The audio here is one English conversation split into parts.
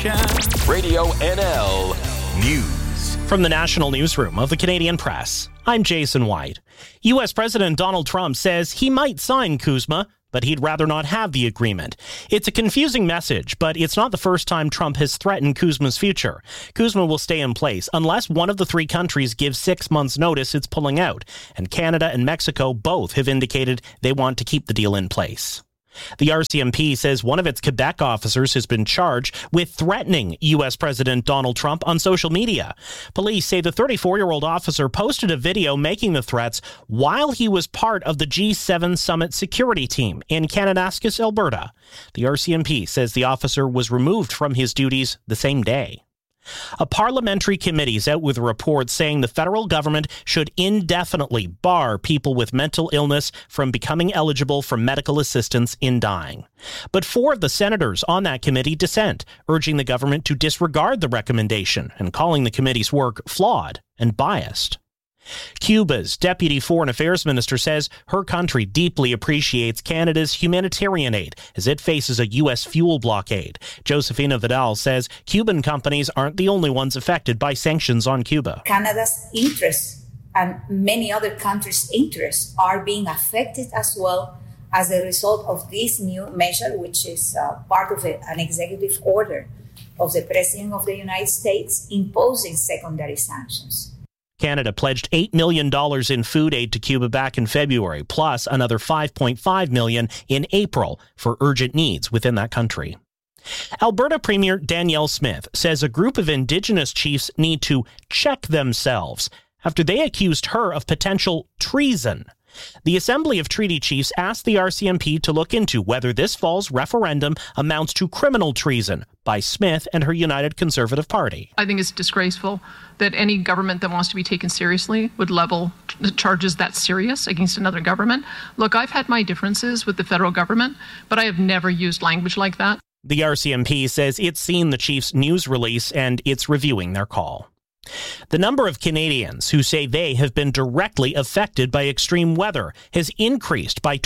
Nation. Radio NL News. From the National Newsroom of the Canadian Press, I'm Jason White. U.S. President Donald Trump says he might sign CUSMA, but he'd rather not have the agreement. It's a confusing message, but it's not the first time Trump has threatened CUSMA's future. CUSMA will stay in place unless one of the three countries gives 6 months' notice it's pulling out, and Canada and Mexico both have indicated they want to keep the deal in place. The RCMP says one of its Quebec officers has been charged with threatening U.S. President Donald Trump on social media. Police say the 34-year-old officer posted a video making the threats while he was part of the G7 summit security team in Kananaskis, Alberta. The RCMP says the officer was removed from his duties the same day. A parliamentary committee is out with a report saying the federal government should indefinitely bar people with mental illness from becoming eligible for medical assistance in dying. But 4 of the senators on that committee dissent, urging the government to disregard the recommendation and calling the committee's work flawed and biased. Cuba's Deputy Foreign Affairs Minister says her country deeply appreciates Canada's humanitarian aid as it faces a U.S. fuel blockade. Josefina Vidal says Cuban companies aren't the only ones affected by sanctions on Cuba. Canada's interests and many other countries' interests are being affected as well as a result of this new measure, which is part of an executive order of the President of the United States imposing secondary sanctions. Canada pledged $8 million in food aid to Cuba back in February, plus another $5.5 million in April for urgent needs within that country. Alberta Premier Danielle Smith says a group of Indigenous chiefs need to check themselves after they accused her of potential treason. The Assembly of Treaty Chiefs asked the RCMP to look into whether this fall's referendum amounts to criminal treason by Smith and her United Conservative Party. I think it's disgraceful that any government that wants to be taken seriously would level charges that serious against another government. Look, I've had my differences with the federal government, but I have never used language like that. The RCMP says it's seen the chief's news release and it's reviewing their call. The number of Canadians who say they have been directly affected by extreme weather has increased by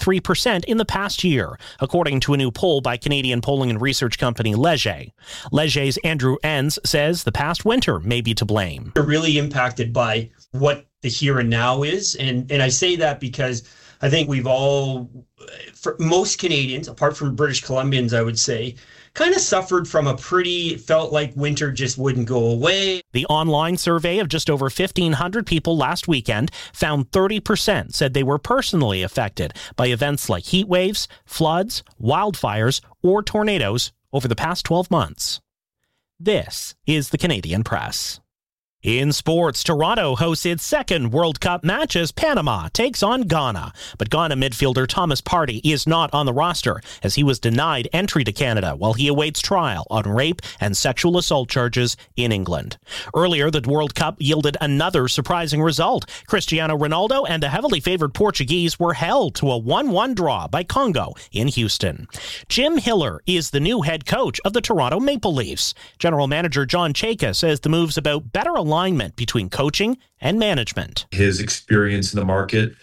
23% in the past year, according to a new poll by Canadian polling and research company Leger. Leger's Andrew Enns says the past winter may be to blame. They're really impacted by what the here and now is, and I say that because I think we've all, for most Canadians, apart from British Columbians, I would say, kind of suffered from felt like winter just wouldn't go away. The online survey of just over 1,500 people last weekend found 30% said they were personally affected by events like heat waves, floods, wildfires, or tornadoes over the past 12 months. This is the Canadian Press. In sports, Toronto hosts its second World Cup match as Panama takes on Ghana. But Ghana midfielder Thomas Partey is not on the roster as he was denied entry to Canada while he awaits trial on rape and sexual assault charges in England. Earlier, the World Cup yielded another surprising result. Cristiano Ronaldo and the heavily favored Portuguese were held to a 1-1 draw by Congo in Houston. Jim Hiller is the new head coach of the Toronto Maple Leafs. General Manager John Chayka says the move's about better alignment between coaching and management. His experience in the market,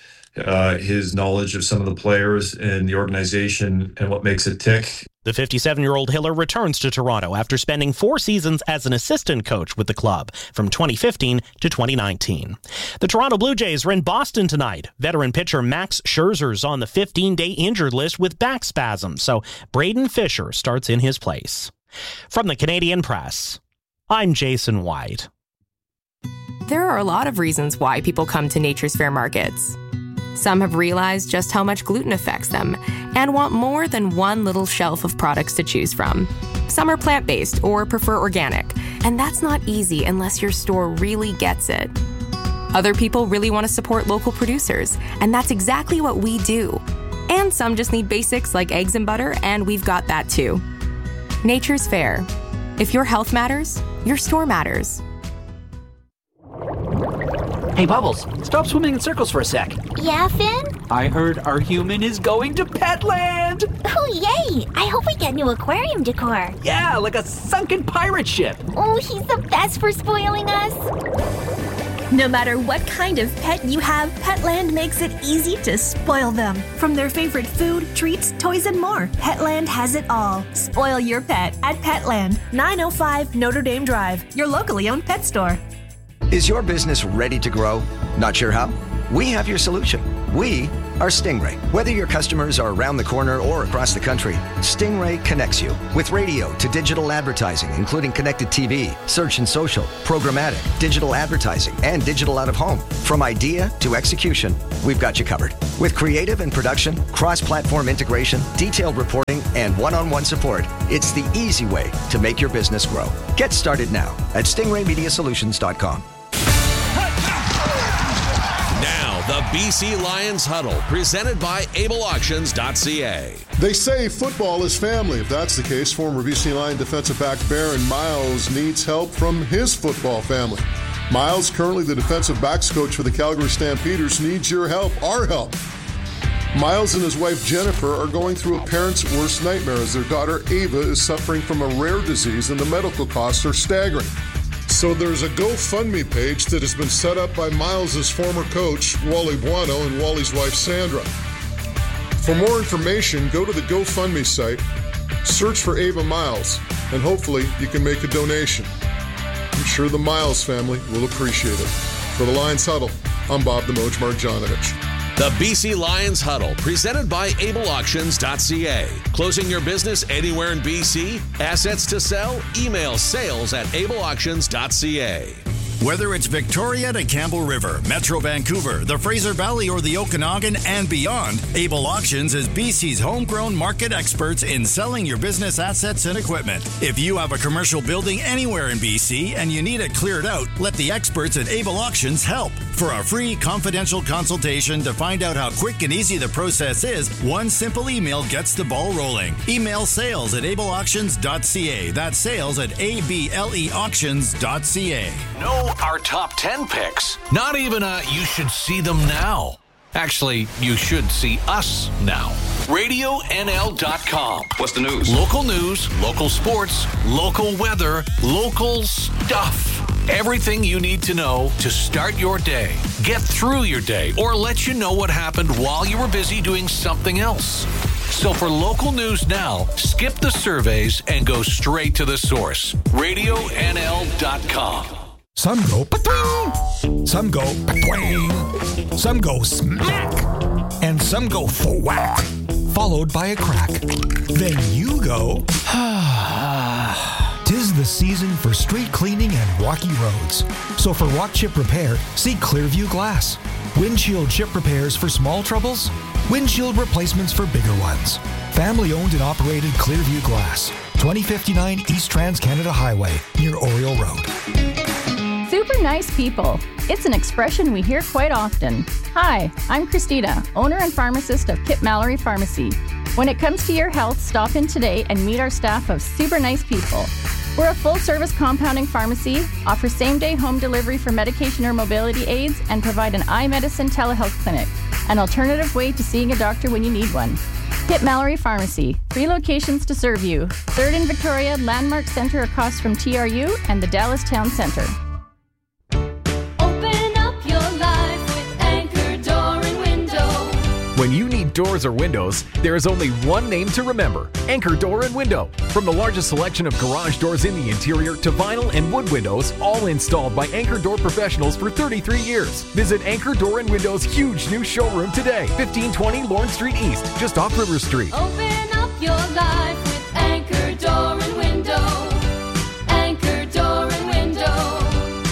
his knowledge of some of the players and the organization and what makes it tick. The 57-year-old Hiller returns to Toronto after spending 4 seasons as an assistant coach with the club from 2015 to 2019. The Toronto Blue Jays are in Boston tonight. Veteran pitcher Max Scherzer's on the 15-day injured list with back spasms, so Braden Fisher starts in his place. From the Canadian Press, I'm Jason White. There are a lot of reasons why people come to Nature's Fair markets. Some have realized just how much gluten affects them and want more than one little shelf of products to choose from. Some are plant-based or prefer organic, and that's not easy unless your store really gets it. Other people really want to support local producers, and that's exactly what we do. And some just need basics like eggs and butter, and we've got that too. Nature's Fair. If your health matters, your store matters. Hey, Bubbles, stop swimming in circles for a sec. Yeah, Finn? I heard our human is going to Petland! Oh, yay! I hope we get new aquarium decor. Yeah, like a sunken pirate ship. Oh, he's the best for spoiling us. No matter what kind of pet you have, Petland makes it easy to spoil them. From their favorite food, treats, toys, and more, Petland has it all. Spoil your pet at Petland, 905 Notre Dame Drive, your locally owned pet store. Is your business ready to grow? Not sure how? We have your solution. We are Stingray. Whether your customers are around the corner or across the country, Stingray connects you with radio to digital advertising, including connected TV, search and social, programmatic, digital advertising, and digital out-of-home. From idea to execution, we've got you covered. With creative and production, cross-platform integration, detailed reporting, and one-on-one support, it's the easy way to make your business grow. Get started now at stingraymediasolutions.com. The BC Lions Huddle, presented by AbleAuctions.ca. They say football is family. If that's the case, former BC Lion defensive back Baron Miles needs help from his football family. Miles, currently the defensive backs coach for the Calgary Stampeders, needs your help, our help. Miles and his wife Jennifer are going through a parent's worst nightmare as their daughter Ava is suffering from a rare disease and the medical costs are staggering. So there's a GoFundMe page that has been set up by Miles' former coach, Wally Buono, and Wally's wife, Sandra. For more information, go to the GoFundMe site, search for Ava Miles, and hopefully you can make a donation. I'm sure the Miles family will appreciate it. For the Lions Huddle, I'm Bob the Moj Marjanovic. The BC Lions Huddle, presented by AbleAuctions.ca. Closing your business anywhere in BC? Assets to sell? Email sales@AbleAuctions.ca. Whether it's Victoria to Campbell River, Metro Vancouver, the Fraser Valley, or the Okanagan and beyond, Able Auctions is BC's homegrown market experts in selling your business assets and equipment. If you have a commercial building anywhere in BC and you need it cleared out, let the experts at Able Auctions help. For a free confidential consultation to find out how quick and easy the process is, one simple email gets the ball rolling. Email sales@ableauctions.ca. That's sales@ableauctions.ca. Know our top 10 picks. Not even you should see them now. Actually, you should see us now. RadioNL.com. What's the news? Local news, local sports, local weather, local stuff. Everything you need to know to start your day, get through your day, or let you know what happened while you were busy doing something else. So for local news now, skip the surveys and go straight to the source. RadioNL.com. Some go pa-twing, some go pa-twing, some go smack, and some go thwack, followed by a crack. Then you go, "Tis the season for street cleaning and rocky roads. So for rock chip repair, see Clearview Glass. Windshield chip repairs for small troubles, windshield replacements for bigger ones. Family owned and operated Clearview Glass, 2059 East Trans-Canada Highway, near Oriole Road." Super nice people. It's an expression we hear quite often. Hi, I'm Christina, owner and pharmacist of Kip Mallory Pharmacy. When it comes to your health, stop in today and meet our staff of super nice people. We're a full-service compounding pharmacy, offer same-day home delivery for medication or mobility aids, and provide an eye medicine telehealth clinic, an alternative way to seeing a doctor when you need one. Kip Mallory Pharmacy, 3 locations to serve you. 3rd in Victoria, Landmark Center across from TRU, and the Dallas Town Center. When you need doors or windows, there is only one name to remember: Anchor Door and Window. From the largest selection of garage doors in the interior to vinyl and wood windows, all installed by Anchor Door professionals for 33 years. Visit Anchor Door and Window's huge new showroom today, 1520 Lawrence Street East, just off River Street. Open up your life with Anchor Door and Window. Anchor Door and Window.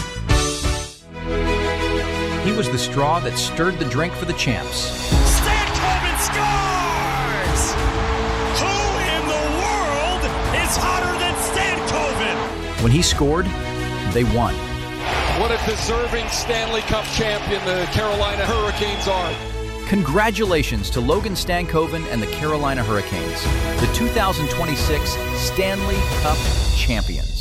He was the straw that stirred the drink for the champs. Stankoven scores! Who in the world is hotter than Stankoven? When he scored, they won. What a deserving Stanley Cup champion the Carolina Hurricanes are. Congratulations to Logan Stankoven and the Carolina Hurricanes, the 2026 Stanley Cup champions.